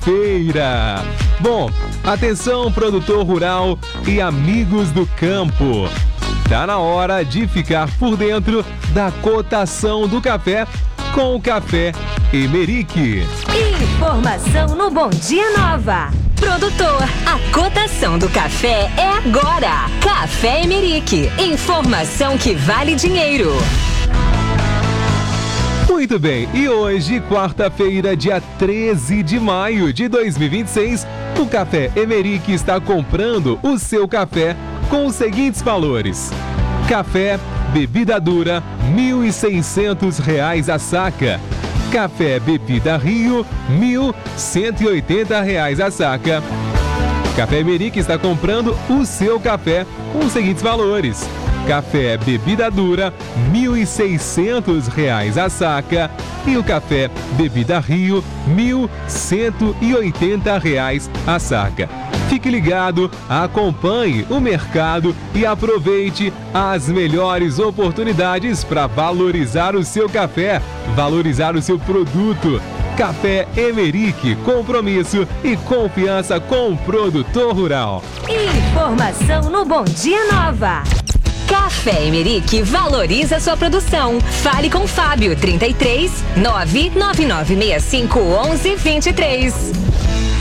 quarta-feira. Bom, atenção produtor rural e amigos do campo. Tá na hora de ficar por dentro da cotação do café com o Café Emerick. Informação no Bom Dia Nova. Produtor, a cotação do café é agora. Café Emerick. Informação que vale dinheiro. Muito bem, e hoje, quarta-feira, dia 13 de maio de 2026, o Café Emerick está comprando o seu café com os seguintes valores. Café, bebida dura, R$ 1.600 a saca. Café Bebida Rio, R$ 1.180 a saca. Café Emerick está comprando o seu café com os seguintes valores. Café Bebida Dura, R$ 1.600 a saca. E o Café Bebida Rio, R$ 1.180 a saca. Fique ligado, acompanhe o mercado e aproveite as melhores oportunidades para valorizar o seu café, valorizar o seu produto. Café Emerick, compromisso e confiança com o produtor rural. Informação no Bom Dia Nova. Café Emerick valoriza sua produção. Fale com Fábio, 33 99965 1123.